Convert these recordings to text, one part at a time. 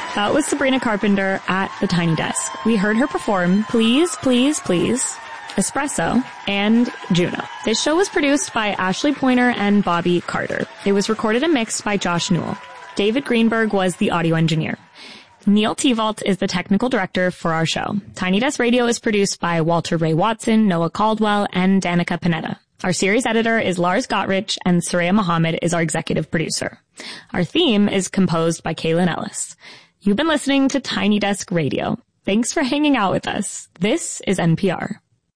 That was Sabrina Carpenter at the Tiny Desk. We heard her perform Please, Please, Please, Espresso, and Juno. This show was produced by Ashley Pointer and Bobby Carter. It was recorded and mixed by Josh Newell. David Greenberg was the audio engineer. Neil Tevault is the technical director for our show. Tiny Desk Radio is produced by Walter Ray Watson, Noah Caldwell, and Danica Panetta. Our series editor is Lars Gottrich, and Soraya Mohammed is our executive producer. Our theme is composed by Kaylin Ellis. You've been listening to Tiny Desk Radio. Thanks for hanging out with us. This is NPR.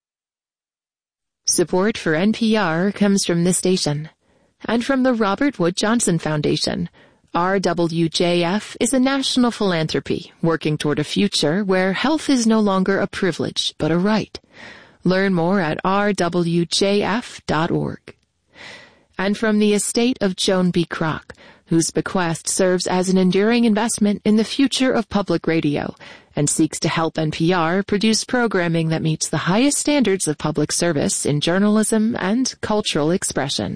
Support for NPR comes from this station and from the Robert Wood Johnson Foundation. RWJF is a national philanthropy working toward a future where health is no longer a privilege, but a right. Learn more at rwjf.org. And from the estate of Joan B. Kroc, whose bequest serves as an enduring investment in the future of public radio and seeks to help NPR produce programming that meets the highest standards of public service in journalism and cultural expression.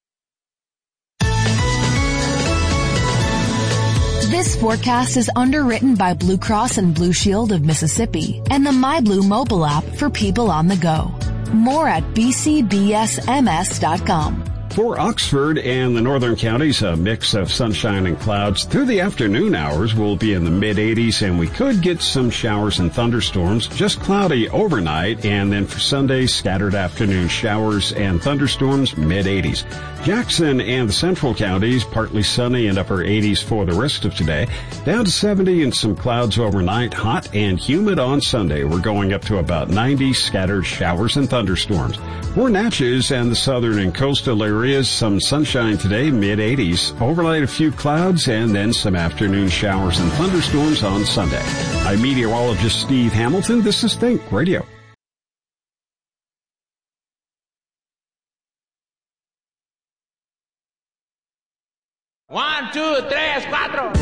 This forecast is underwritten by Blue Cross and Blue Shield of Mississippi and the MyBlue mobile app for people on the go. More at bcbsms.com. For Oxford and the northern counties, a mix of sunshine and clouds. Through the afternoon hours, we'll be in the mid-80s, and we could get some showers and thunderstorms. Just cloudy overnight, and then for Sunday, scattered afternoon showers and thunderstorms, mid-80s. Jackson and the central counties, partly sunny and upper 80s for the rest of today. Down to 70 and some clouds overnight, hot and humid on Sunday. We're going up to about 90, scattered showers and thunderstorms. For Natchez and the southern and coastal areas, some sunshine today, mid-80s. Overnight, a few clouds, and then some afternoon showers and thunderstorms on Sunday. I'm meteorologist Steve Hamilton. This is Think Radio. 1, 2, 3, 4